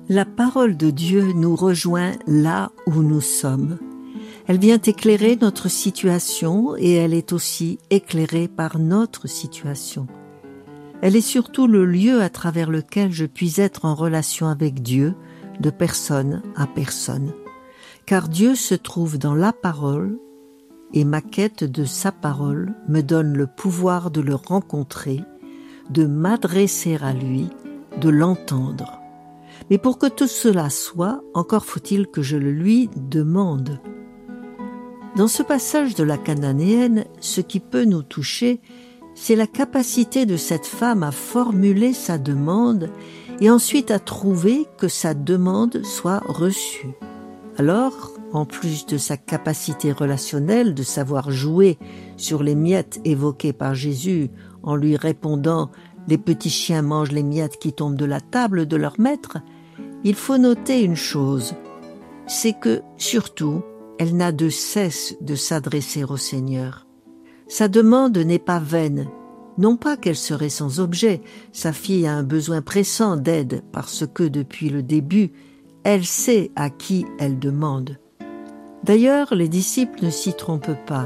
La parole de Dieu nous rejoint là où nous sommes. Elle vient éclairer notre situation et elle est aussi éclairée par notre situation. Elle est surtout le lieu à travers lequel je puis être en relation avec Dieu, de personne à personne. Car Dieu se trouve dans la parole et ma quête de sa parole me donne le pouvoir de le rencontrer, de m'adresser à lui, de l'entendre. Mais pour que tout cela soit, encore faut-il que je le lui demande. Dans ce passage de la Cananéenne, ce qui peut nous toucher, c'est la capacité de cette femme à formuler sa demande et ensuite à trouver que sa demande soit reçue. Alors, en plus de sa capacité relationnelle de savoir jouer sur les miettes évoquées par Jésus en lui répondant « Les petits chiens mangent les miettes qui tombent de la table de leur maître », il faut noter une chose, c'est que, surtout, elle n'a de cesse de s'adresser au Seigneur. Sa demande n'est pas vaine, non pas qu'elle serait sans objet, sa fille a un besoin pressant d'aide parce que, depuis le début, elle sait à qui elle demande. D'ailleurs, les disciples ne s'y trompent pas.